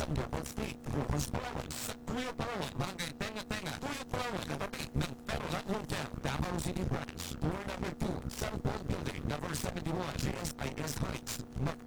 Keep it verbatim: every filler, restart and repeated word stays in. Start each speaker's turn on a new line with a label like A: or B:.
A: Double Street, Rufus Palawan, sa Kuya Palawan, Barangay Tenga Tenga, Kuya Palawan, katabi ng Perolan Hotel, Davao City Branch, floor number two, San Paul Building, number seventy-one, G S I S Heights,